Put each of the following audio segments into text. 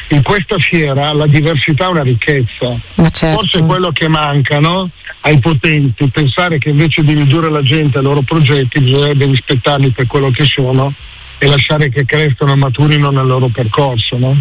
in questa fiera la diversità è una ricchezza. Ma certo. Forse è quello che manca, no? Ai potenti, pensare che invece di ridurre la gente ai loro progetti bisognerebbe rispettarli per quello che sono e lasciare che crescano e maturino nel loro percorso, no?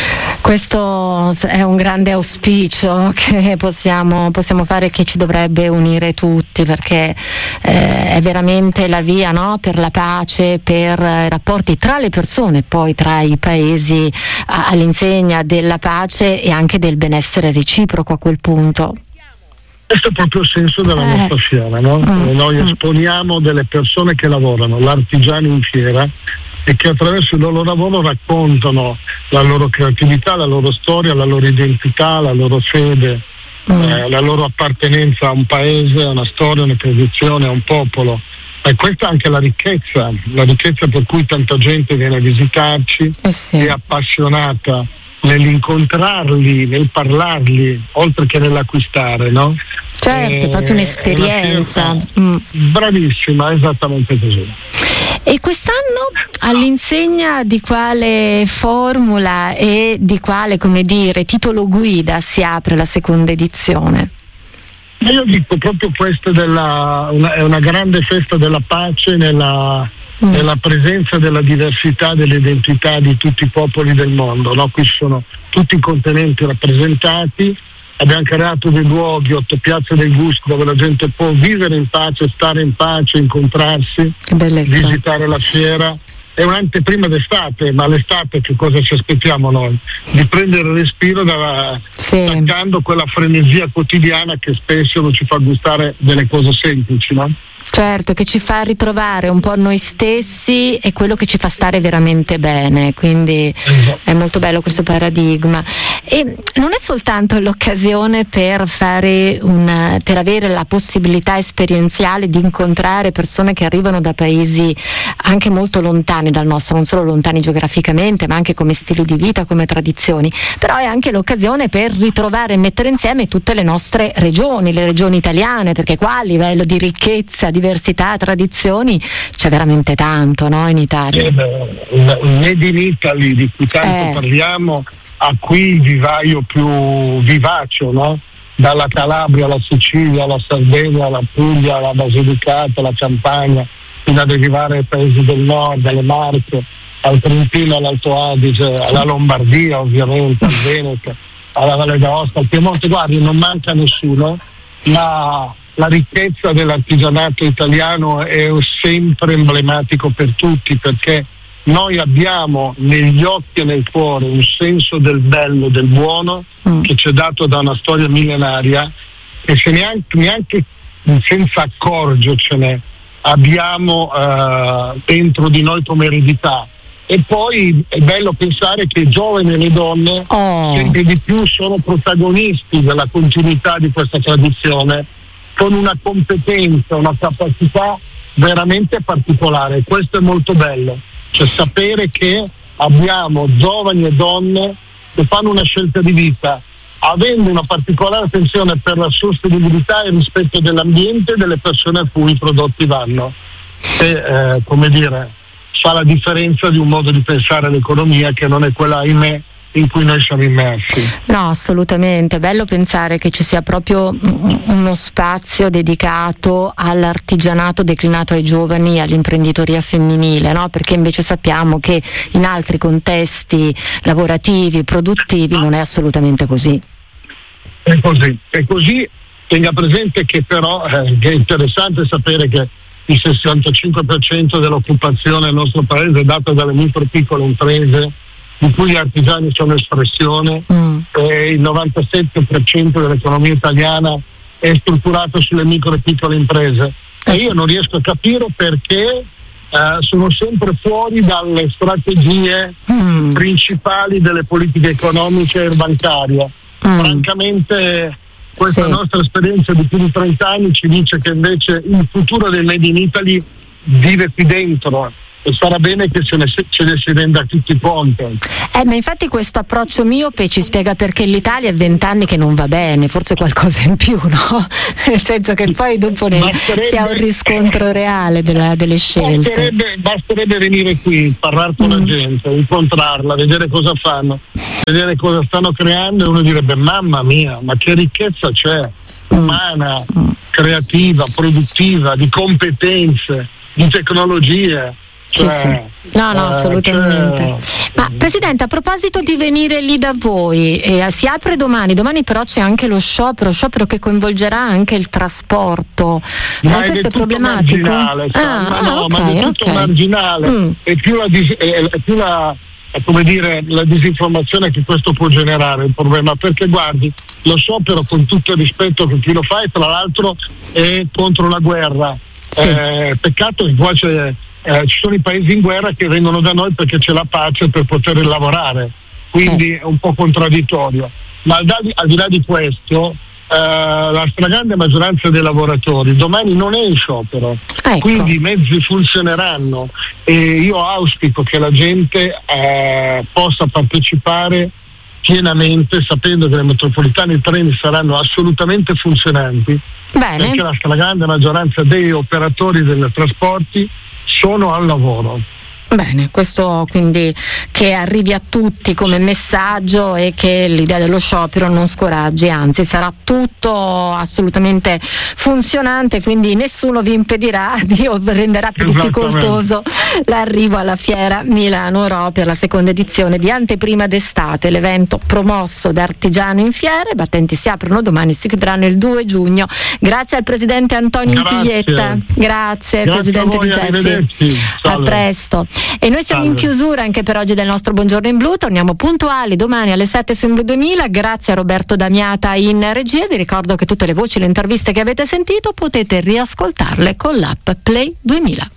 Questo è un grande auspicio che possiamo fare, che ci dovrebbe unire tutti, perché è veramente la via, no? Per la pace, per i rapporti tra le persone, poi tra i paesi, all'insegna della pace e anche del benessere reciproco a quel punto. Questo è proprio il senso della nostra fiera, no? Noi esponiamo delle persone che lavorano, l'artigiano in fiera, e che attraverso il loro lavoro raccontano la loro creatività, la loro storia, la loro identità, la loro fede, la loro appartenenza a un paese, a una storia, a una tradizione, a un popolo. E questa è anche la ricchezza per cui tanta gente viene a visitarci, è appassionata nell'incontrarli, nel parlarli, oltre che nell'acquistare, no? Certo, è proprio un'esperienza. Bravissima, esattamente così. E quest'anno all'insegna di quale formula e di quale, come dire, titolo guida si apre la seconda edizione? Io dico proprio questa è una grande festa della pace nella presenza della diversità delle identità di tutti i popoli del mondo, no? Qui ci sono tutti i continenti rappresentati. Abbiamo creato dei luoghi, 8 piazze del gusto, dove la gente può vivere in pace, stare in pace, incontrarsi, visitare la fiera. È un'anteprima d'estate, ma l'estate che cosa ci aspettiamo noi? Di prendere il respiro staccando quella frenesia quotidiana che spesso non ci fa gustare delle cose semplici, no? Certo, che ci fa ritrovare un po' noi stessi e quello che ci fa stare veramente bene, quindi è molto bello questo paradigma. E non è soltanto l'occasione per avere la possibilità esperienziale di incontrare persone che arrivano da paesi anche molto lontani dal nostro, non solo lontani geograficamente, ma anche come stili di vita, come tradizioni, però è anche l'occasione per ritrovare e mettere insieme tutte le nostre regioni, le regioni italiane, perché qua a livello di ricchezza, diversità, tradizioni c'è veramente tanto, no, in Italia. Il Made in Italy di cui tanto parliamo ha qui il vivaio più vivace, no? Dalla Calabria alla Sicilia, alla Sardegna, alla Puglia, alla Basilicata, alla Campania, fino ad arrivare ai paesi del nord, alle Marche, al Trentino, all'Alto Adige, alla Lombardia ovviamente, al Veneto, alla Valle d'Aosta, al Piemonte. Guardi, non manca nessuno, ma la ricchezza dell'artigianato italiano è sempre emblematico per tutti, perché noi abbiamo negli occhi e nel cuore un senso del bello, del buono, che ci è dato da una storia millenaria, e se neanche senza accorgercene abbiamo dentro di noi come eredità. E poi è bello pensare che i giovani e le donne sempre di più sono protagonisti della continuità di questa tradizione, con una competenza, una capacità veramente particolare. Questo è molto bello, cioè sapere che abbiamo giovani e donne che fanno una scelta di vita avendo una particolare attenzione per la sostenibilità e il rispetto dell'ambiente e delle persone a cui i prodotti vanno, e come dire, fa la differenza di un modo di pensare all'economia che non è quella, ahimè, in cui noi siamo immersi. No, assolutamente, bello pensare che ci sia proprio uno spazio dedicato all'artigianato declinato ai giovani e all'imprenditoria femminile, no? Perché invece sappiamo che in altri contesti lavorativi, produttivi non è assolutamente così. È così. Tenga presente che però che è interessante sapere che il 65% dell'occupazione nel nostro paese è data dalle micro e piccole imprese, di cui gli artigiani sono espressione, e il 97% dell'economia italiana è strutturato sulle micro e piccole imprese. E io non riesco a capire perché sono sempre fuori dalle strategie principali delle politiche economiche e bancarie. Francamente questa nostra esperienza di più di 30 anni ci dice che invece il futuro del Made in Italy vive qui dentro, e sarà bene che ce ne si renda tutti conto. Ma infatti questo approccio miope ci spiega perché l'Italia è 20 anni che non va bene, forse qualcosa in più, no? Nel senso che poi dopo si ha un riscontro reale delle scelte. Basterebbe venire qui, parlare con la gente, incontrarla, vedere cosa fanno, vedere cosa stanno creando, e uno direbbe: mamma mia, ma che ricchezza c'è, umana, creativa, produttiva, di competenze, di tecnologie. Sì. No, assolutamente. Ma Presidente, a proposito di venire lì da voi, si apre domani però c'è anche lo sciopero che coinvolgerà anche il trasporto. Ma questo è problematico? Marginale, ma è tutto marginale. È più la disinformazione che questo può generare il problema, perché guardi, lo sciopero, con tutto il rispetto per chi lo fa, e tra l'altro è contro la guerra. Sì. Peccato che qua ci sono i paesi in guerra che vengono da noi perché c'è la pace per poter lavorare, quindi è un po' contraddittorio. Ma al di là di questo, la stragrande maggioranza dei lavoratori domani non è in sciopero, quindi i mezzi funzioneranno, e io auspico che la gente possa partecipare pienamente, sapendo che le metropolitane e i treni saranno assolutamente funzionanti. Bene. Perché la stragrande maggioranza dei operatori dei trasporti sono al lavoro. Bene, questo quindi che arrivi a tutti come messaggio, e che l'idea dello sciopero non scoraggi, anzi sarà tutto assolutamente funzionante, quindi nessuno vi impedirà o renderà più difficoltoso l'arrivo alla Fiera Milano Europea, la seconda edizione di Anteprima d'Estate, l'evento promosso da Artigiano in Fiere. I battenti si aprono domani, si chiuderanno il 2 giugno. Grazie al Presidente Antonio Inchiglietta. Grazie Presidente di Geffi. A presto. E noi siamo in chiusura anche per oggi del nostro Buongiorno in Blu. Torniamo puntuali domani alle 7 su In Blu 2000. Grazie a Roberto Damiata in regia. Vi ricordo che tutte le voci e le interviste che avete sentito potete riascoltarle con l'app Play 2000.